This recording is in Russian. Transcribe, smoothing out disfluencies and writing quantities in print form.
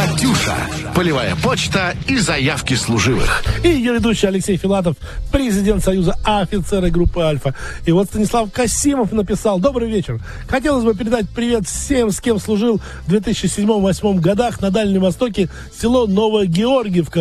«Катюша». Полевая почта и заявки служивых. И ее ведущий Алексей Филатов, президент Союза офицеры группы «Альфа». И вот Станислав Касимов написал: «Добрый вечер. Хотелось бы передать привет всем, с кем служил в 2007-2008 годах на Дальнем Востоке, село Новогеоргиевка